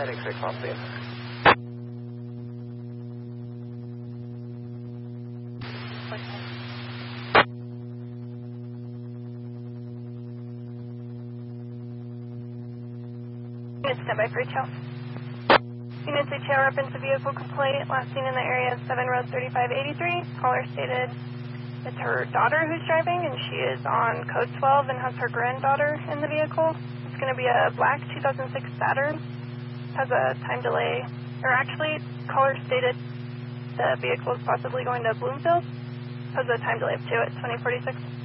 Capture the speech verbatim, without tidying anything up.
heading six off speed. Unit standby for H L. Unit H L reference a vehicle complaint last seen in the area of seven Road thirty-five eighty-three. Caller stated it's her daughter who's driving and she is on code twelve and has her granddaughter in the vehicle. It's going to be a black two thousand six Saturn. Has a time delay, or actually, caller stated the vehicle is possibly going to Bloomfield. Has a time delay of two at twenty forty-six.